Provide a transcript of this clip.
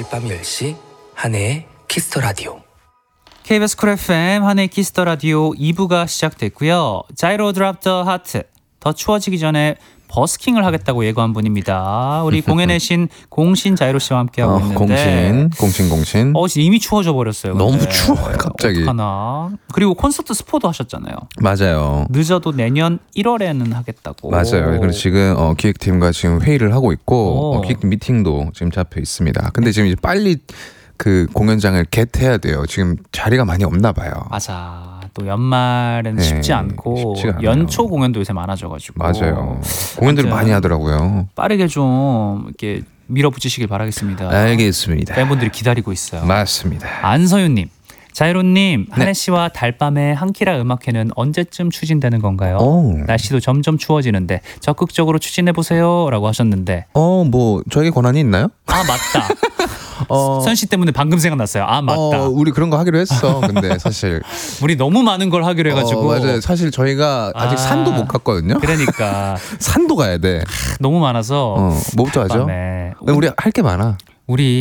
매일 밤 10시 한혜의 키스터라디오. KBS 쿨 FM 한혜의 키스터라디오 2부가 시작됐고요. 자이로 드랍 더 하트. 더 추워지기 전에 버스킹을 하겠다고 예고한 분입니다. 우리 공연의 신 공신 자이로 씨와 함께하고 있는데 공신. 지금 이미 추워져 버렸어요. 너무 추워요 갑자기. 어떡하나. 그리고 콘서트 스포도 하셨잖아요. 맞아요. 늦어도 내년 1월에는 하겠다고. 맞아요. 그래서 지금 기획팀과 지금 회의를 하고 있고 기획 미팅도 지금 잡혀 있습니다. 근데 지금 이제 빨리 그 공연장을 겟해야 돼요. 지금 자리가 많이 없나 봐요. 맞아. 또 연말에는 쉽지 않고 연초 공연도 요새 많아져가지고. 맞아요. 공연들을 많이 하더라고요. 빠르게 좀 이렇게 밀어붙이시길 바라겠습니다. 알겠습니다. 팬분들이 기다리고 있어요. 맞습니다. 안서윤님, 자이로님, 한혜 씨와 달밤의 한키라 음악회는 언제쯤 추진되는 건가요? 날씨도 점점 추워지는데 적극적으로 추진해 보세요라고 하셨는데. 뭐 저에게 권한이 있나요? 아 맞다. 선 씨 때문에 방금 생각났어요. 아 맞다. 우리 그런 거 하기로 했어. 근데 사실 우리 너무 많은 걸 하기로 해가지고. 맞아요. 사실 저희가 아직 산도 못 갔거든요. 그러니까 산도 가야 돼. 너무 많아서 뭐부터 하죠? 우리 할 게 많아. 우리